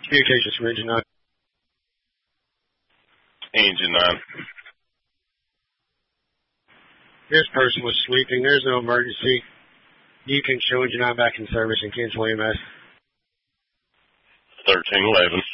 Communications from Engine 9. Engine 9. This person was sleeping. There's no emergency. You can show Engine 9 back in service and cancel EMS. 1311.